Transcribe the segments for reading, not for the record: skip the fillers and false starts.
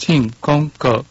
请讲过。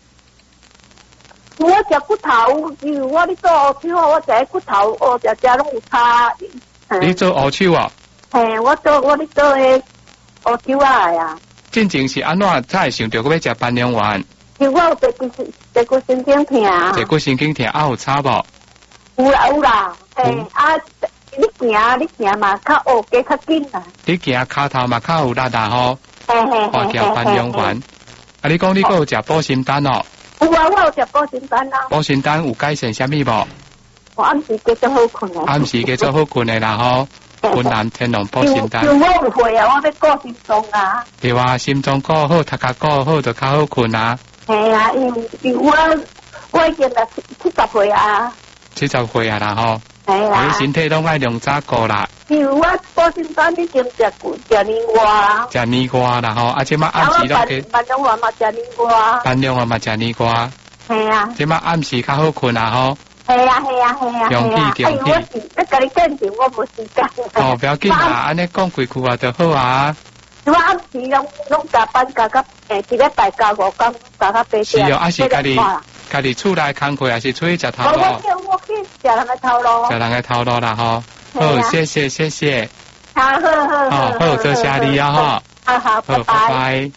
我食骨头，因为我咧做乌手，我食骨头，食拢有差。 你做乌手啊？ 嘿，我咧做迄乌手啊。 进前是安怎才会想到要食斑龙丸？ 因为我有坐骨神经痛。 坐骨神经痛有差无？ 有啦，你行嘛，较加较紧啦。 你行骹头嘛较有力啦吼。 嘿。 食斑龙丸。你讲你还有食保心丹哦？ 有啊，我有食保心丹啦。 保心丹有改善啥物无？ 我暗时加做好困的。 暗时加做好困的啦吼。云南天龙保心丹。 我有会啊，我要顾心脏啊。 对啊，心脏顾好，头壳顾好，就较好困啊。 系啊，因为我已经70岁啊。 70岁啊啦吼。 系啊。 你身体拢爱量早顾啦。 因为我保心丹已经食年外。 食年外啦吼，即摆暗时拢给。 斑龙丸嘛食年外。 斑龙丸嘛食年外。 系啊。 即摆暗时较好困啊吼。 系啊。 中气。 我甲你见证，我无时间。 不要紧啊，安尼讲几句话就好啊。 我暗时拢加班加到一礼拜加5天，加到8点。 是哦，还是家己厝内工课，还是出去食头路？ 我去食人的头路。 食人的头路啦吼。好，谢谢。 好， 多谢你啊吼。好，拜拜。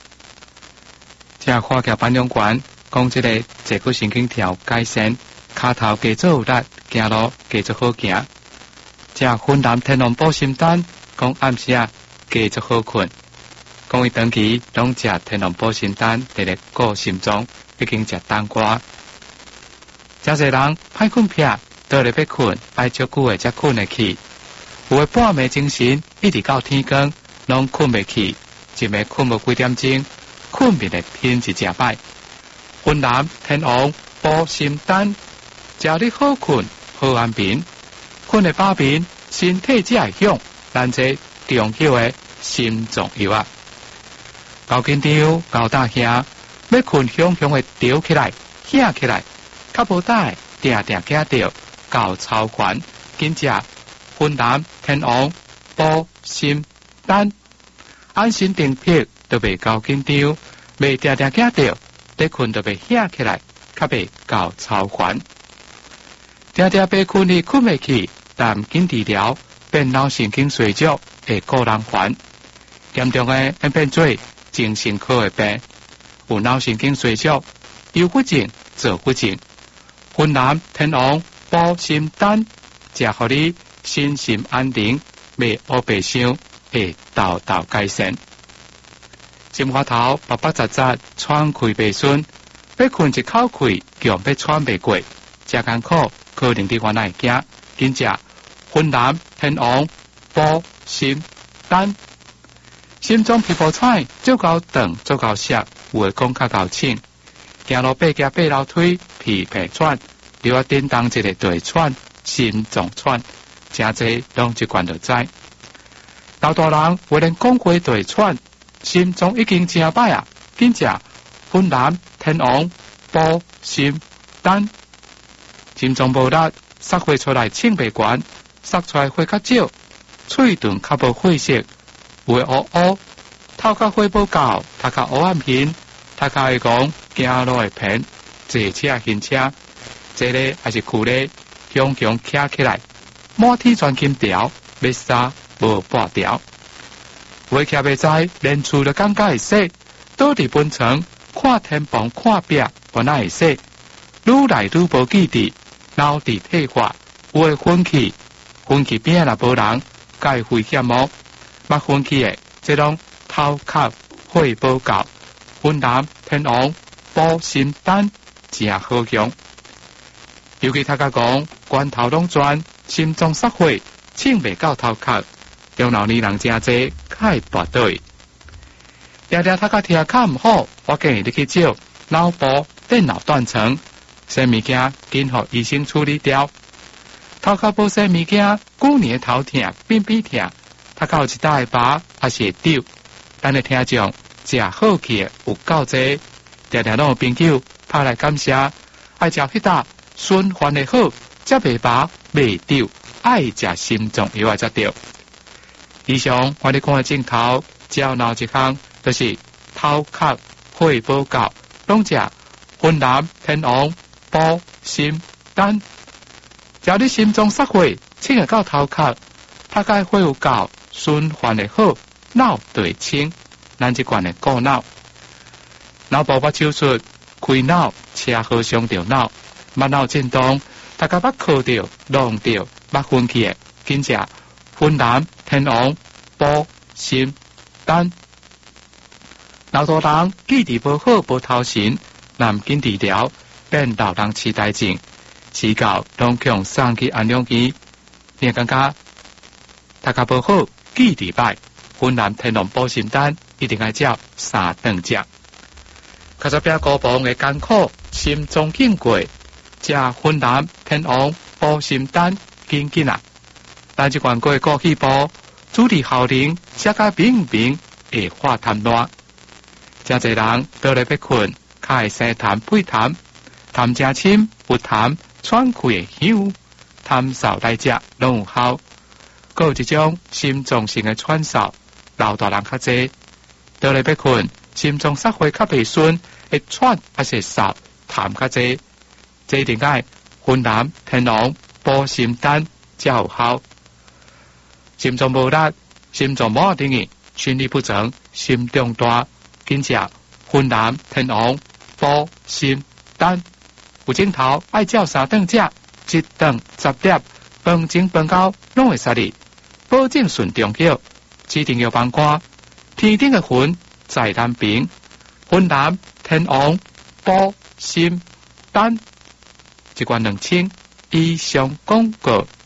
这看起斑龙丸，讲这个坐骨神经条改善，骹头加做有力，行路加做好行。这云南天龙保心丹，讲暗时加做好困。讲伊长期拢食天龙保心丹，直直顾心脏，已经食冬瓜。真侪人歹困癖，倒咧要困，爱足久诶才困会去。有诶半暝精神，一直到天光，拢困袂去，一暝困无几点钟，困眠诶品质真歹。云南天王保心丹，食你好困，好安眠，困会饱眠，身体才会响。咱这重要诶心脏药啊，高紧张、高大声，要困响会摇起来、响起来，较无带，定惊到高超悬，紧食云南天王保心丹，安心定魄，就袂高紧张，袂定惊到，得困就袂响起来，较袂高超悬。定被困你困袂去，但紧治疗，变脑神经衰弱会个人烦，严重诶会变做精神科诶病，有脑神经衰弱、忧郁症、躁郁症。云南天王保心丹，食互你身心安定，袂黑白想，会豆豆改善。心花头白白杂杂，喘气袂顺，要困一口气，强要喘袂过，真艰苦，可能伫原来惊，紧食云南天王保心丹。心脏皮肤彩，足够长，足够涩，有诶讲较够清。行路爬架爬楼梯，皮皮喘，你要叮当一个大喘，心脏喘，真济拢一罐就知。老大人为人讲过大喘，心脏已经真歹啊，紧食云南天王保心丹。心脏无力，撒血出来清白悬，撒出来血较少，喙唇较无血色，有诶乌乌，头壳血无够，头壳乌暗面，头壳会讲行路会偏，坐车行车，坐咧还是跍咧，强强徛起来，满体全金条，要杀无半条。有诶徛袂知，连厝都感觉会洗，倒伫本床，看天棚看壁，原来会洗，愈来愈无记忆，脑伫退化，有诶昏去，昏去边若无人，介危险哦。捌昏去诶，即拢头壳血无够。云南天王保心丹真好用，尤其他家讲罐头拢转，心脏塞血，清袂到头壳，中老年人真济，较跋倒。定定他家听较毋好，我建议你去照脑部电脑断层，洗物件紧互医生处理掉。头壳无洗物件，久年头痛、便秘痛，他有一大疤还是会丢。咱的听众食好去有够济，定定拢有朋友拍来感谢，爱食迄搭循环的好，才袂疤袂丢，爱食心脏药才对。以上我哋讲的镜头，只要闹一项，就是头壳血宝教，拢只云南天王保心丹。只要你心中煞火，请会到头壳，大概会有够循环的好，脑对清，咱这款的过脑。脑部把手术开脑，车祸伤着脑，mắt脑震动，大家捌靠着、弄着、捌昏去的，紧食云南天王保心丹。老大人记忆不好、不头神，南紧治疗，变老人痴呆症，迟到拢强送去安养院。你感觉大家不好，记忆歹，云南天王保心丹一定要照3顿食。卡则边高房的艰苦，心中经过，食云南天王保心丹紧紧啊！咱这款过枸杞包，主治效能写甲明明会化痰烂。真侪人倒来要困，较会生痰配痰，痰真深有痰喘气的香，痰扫来食拢有效。还有一种心脏性的喘嗽，老大人较济，倒来要困。心脏煞火较袂顺，会喘还是嗽，痰较济，这一定爱云南天王保心丹才有效。心脏无力、心脏无定义、心律不正、心中大，紧食云南天王保心丹。有镜头爱照3顿食，1顿10粒，饭前饭后拢会杀你，保证顺中药，指定药房看，天顶的云。在南边，云南天王保心丹，一罐2000以上广告。